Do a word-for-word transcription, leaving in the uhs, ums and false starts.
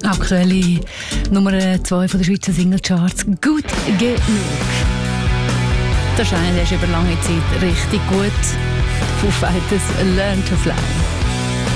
Aktuelle Nummer zwei von der Schweizer Singlecharts. Gut genug. Das scheint erst über lange Zeit richtig gut. Foo Fighters, Learn to Fly.